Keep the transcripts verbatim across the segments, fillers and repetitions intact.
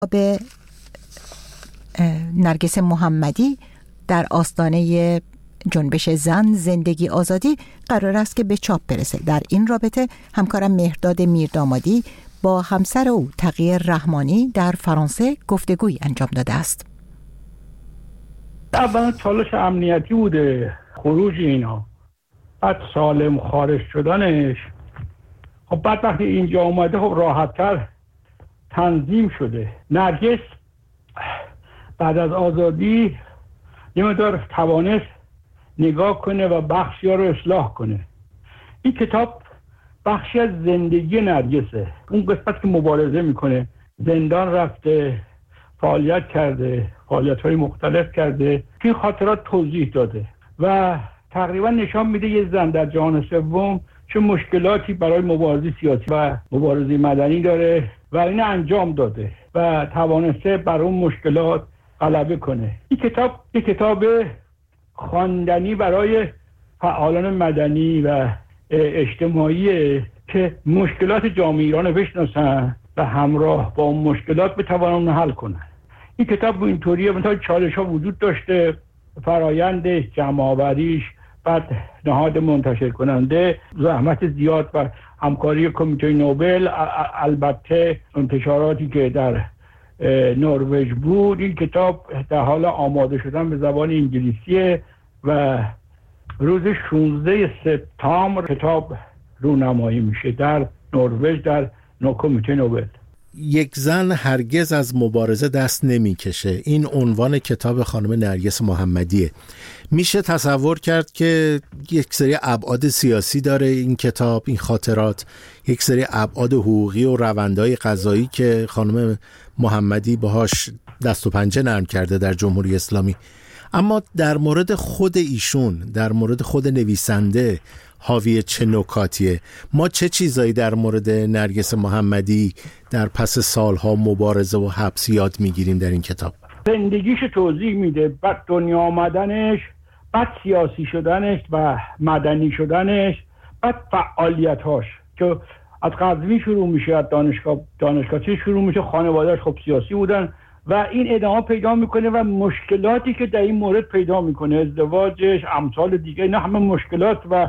به نرگس محمدی در آستانه جنبش زن زندگی آزادی قرار است که به چاپ برسه. در این رابطه همکارم مهرداد میردامادی با همسر او تقی رحمانی در فرانسه گفتگوی انجام داده است. اولا چالش امنیتی بوده خروج اینا، بعد سالم خارج شدنش، خب بعد وقتی اینجا اومده خب راحت‌تر تنظیم شده. نرگس بعد از آزادی یه مقدار توانست نگاه کنه و بخشی ها رو اصلاح کنه. این کتاب بخشی از زندگی نرگسه، اون قسمت که مبارزه میکنه، زندان رفته، فعالیت کرده، فعالیت های مختلف کرده، این خاطرات توضیح داده و تقریبا نشان میده یه زن در جهان سوم چه مشکلاتی برای مبارزه سیاسی و مبارزه مدنی داره و این انجام داده و توانسته بر اون مشکلات غلبه کنه. این کتاب یک کتاب خواندنی برای فعالان مدنی و اجتماعی که مشکلات جامعه ایران بشناسن و همراه با اون مشکلات بتوانن حل کنن. این کتاب اینطوریه، مثلا چالش ها وجود داشته، فرایند جمع آوریش، بعد نهاد منتشر کننده، زحمت زیاد و همکاری کمیته نوبل، البته انتشاراتی که در نروژ بود. این کتاب در حال آماده شدن به زبان انگلیسیه و روز شانزده سپتامبر کتاب رونمایی میشه در نروژ در کمیته نوبل. یک زن هرگز از مبارزه دست نمیکشه، این عنوان کتاب خانم نرگس محمدیه. میشه تصور کرد که یک سری ابعاد سیاسی داره این کتاب، این خاطرات، یک سری ابعاد حقوقی و روندهای قضایی که خانم محمدی باهاش دست و پنجه نرم کرده در جمهوری اسلامی. اما در مورد خود ایشون، در مورد خود نویسنده حاوی چه نکاتیه؟ ما چه چیزایی در مورد نرگس محمدی در پس سالها مبارزه و حبس یاد میگیریم در این کتاب؟ زندگیش توضیح میده، بعد دنیا آمدنش، بعد سیاسی شدنش و مدنی شدنش، بعد فعالیتاش که از قزوین شروع میشه، از دانشگاه دانشگاهی شروع میشه، خانواده‌اش خب سیاسی بودن و این ادامه پیدا میکنه و مشکلاتی که در این مورد پیدا میکنه، ازدواجش، امثال دیگه، نه همه مشکلات و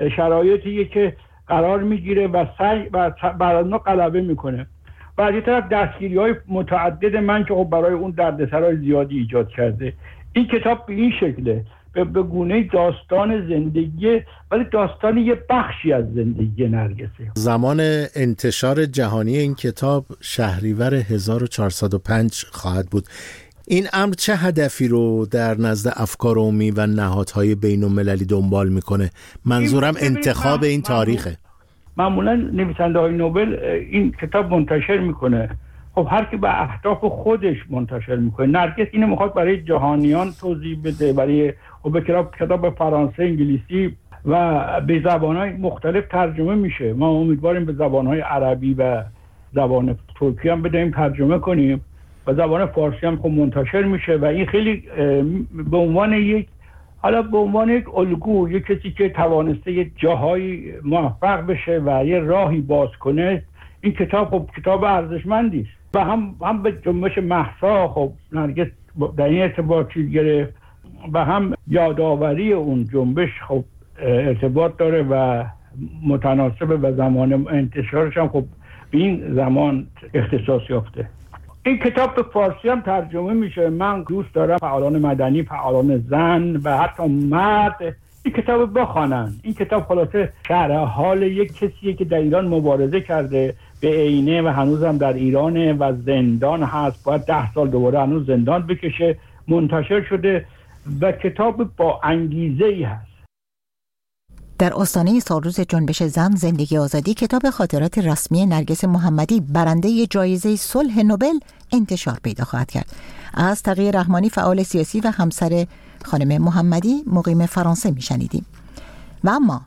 شرایطی که قرار میگیره و سعی و بر اونها غلبه میکنه. و از این طرف دستگیری‌های متعدد من که خب برای اون دردسرای زیادی ایجاد کرده. این کتاب به این شکله، به گونه داستان زندگی، ولی داستان یه بخشی از زندگی نرگسه. زمان انتشار جهانی این کتاب شهریور هزار و چهارصد و پنج خواهد بود. این امر چه هدفی رو در نزد افکار عمومی و نهادهای بین المللی دنبال میکنه؟ منظورم انتخاب این تاریخه. معمولا نویسنده های نوبل این کتاب منتشر میکنه، خب هر کی به اهداف خودش منتشر میکنه. نرگس اینو میخواد برای جهانیان توضیح بده، برای خب کتاب کتاب فرانسه، انگلیسی و به زبانهای مختلف ترجمه میشه. ما امیدواریم به زبانهای عربی و زبان ترکی هم بدهیم ترجمه کنیم و زبان فارسی هم خب منتشر میشه و این خیلی به عنوان یک حالا به عنوان یک الگو، یک کسی که توانسته یک جاهایی موفق بشه و یه راهی باز کنه، این کتاب خب کتاب ارزشمندی است. و هم هم به جنبش مهسا خب نرگس در این ارتباط چیز گرفت و هم یادآوری اون جنبش خب ارتباط داره و متناسبه و زمان انتشارش هم خب به این زمان اختصاص یافته. این کتاب به فارسی هم ترجمه میشه. من دوست دارم فعالان مدنی، فعالان زن و حتی مرد این کتاب بخوانن. این کتاب خلاصه شرح حال یک کسیه که در ایران مبارزه کرده به عینه و هنوز هم در ایرانه و زندان هست، باید ده سال دوباره هنوز زندان بکشه. منتشر شده و کتاب با انگیزه‌ای هست. در آستانه سالروز جنبش زن زندگی آزادی کتاب خاطرات رسمی نرگس محمدی برنده جایزه صلح نوبل انتشار پیدا خواهد کرد. از تقی رحمانی فعال سیاسی و همسر خانم محمدی مقیم فرانسه میشنیدیم. و اما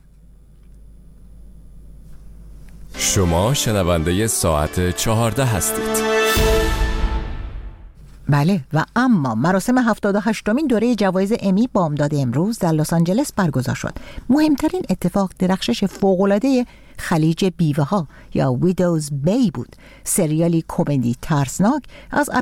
شما شنونده ساعت چهارده هستید بله، و اما مراسم هفتاد و هشتمین دوره جوایز امی بامداد امروز در لس آنجلس برگزار شد. مهمترین اتفاق درخشش فوق‌العاده خلیج بیوه ها یا ویدوز بی بود، سریالی کمدی ترسناک از